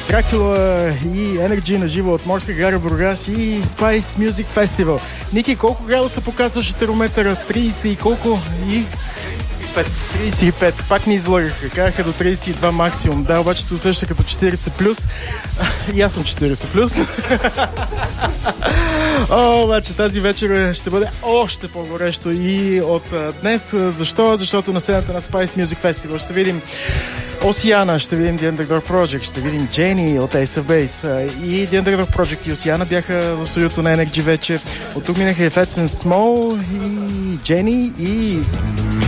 Дракула и Energy на живо от Морска гара Бургас и Spice Music Festival. Ники, колко градуса показваше термометъра? 30 и колко? И 35. Пак ни излагаха. Казаха до 32 максимум. Да, обаче се усеща като 40 плюс. И аз съм 40 плюс. Обаче тази вечер ще бъде още по-горещо и от днес. Защо? Защото на сцената на Spice Music Festival ще видим Осиана, ще видим The Underdog Project, ще видим Jenny от Ace of Base и The Underdog Project и Осиана бяха в студиото на Energy вече. От тук минаха и Fats and Small и Jenny и